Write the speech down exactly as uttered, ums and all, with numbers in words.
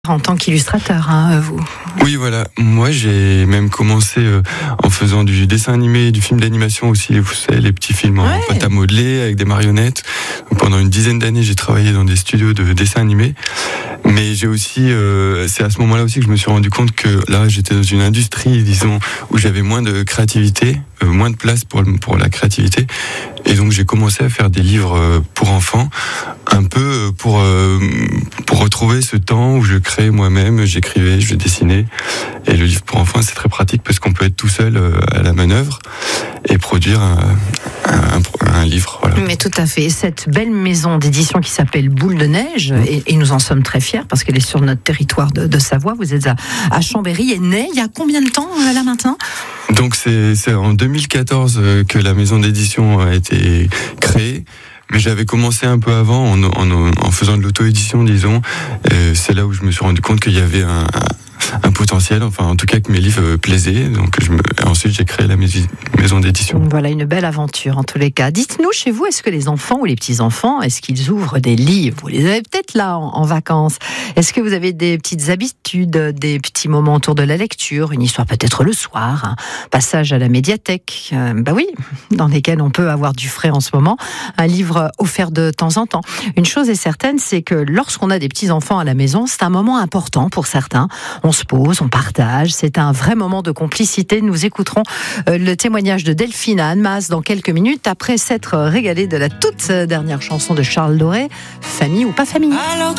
En tant qu'illustrateur, hein, vous. Oui, voilà. Moi, j'ai même commencé euh, en faisant du dessin animé, du film d'animation aussi, vous savez, les petits films en Ouais. pâte à modeler avec des marionnettes. Donc, pendant une dizaine d'années, j'ai travaillé dans des studios de dessin animé. Mais j'ai aussi, euh, c'est à ce moment-là aussi que je me suis rendu compte que là, j'étais dans une industrie, disons, où j'avais moins de créativité, euh, moins de place pour pour la créativité. Et donc, j'ai commencé à faire des livres euh, pour enfants, un peu pour euh, pour retrouver ce temps où je créais moi-même, j'écrivais, je dessinais. Et le livre pour enfants, c'est très pratique parce qu'on peut être tout seul euh, à la manœuvre et produire un, un, un, un livre. Voilà. Mais tout à fait. Cette belle maison d'édition qui s'appelle Boule de Neige, mmh. et, et nous en sommes très fiers parce qu'elle est sur notre territoire de, de Savoie. Vous êtes à, à Chambéry, est née il y a combien de temps là maintenant ? Donc c'est, c'est en deux mille quatorze que la maison d'édition a été créée. Mais j'avais commencé un peu avant en, en, en faisant de l'auto-édition, disons. Et c'est là où je me suis rendu compte qu'il y avait un, un un potentiel, enfin en tout cas que mes livres plaisaient, donc je me... ensuite j'ai créé la maison d'édition. Voilà une belle aventure en tous les cas. Dites-nous, chez vous, est-ce que les enfants ou les petits-enfants, est-ce qu'ils ouvrent des livres ? Vous les avez peut-être là en, en vacances. Est-ce que vous avez des petites habitudes, des petits moments autour de la lecture, une histoire peut-être le soir, un passage à la médiathèque, euh, bah oui, dans lesquels on peut avoir du frais en ce moment, un livre offert de temps en temps. Une chose est certaine, c'est que lorsqu'on a des petits-enfants à la maison, c'est un moment important pour certains. On se pose, on partage, c'est un vrai moment de complicité. Nous écouterons le témoignage de Delphine à Annemasse dans quelques minutes, après s'être régalé de la toute dernière chanson de Charles Doré, Famille ou pas famille. Alors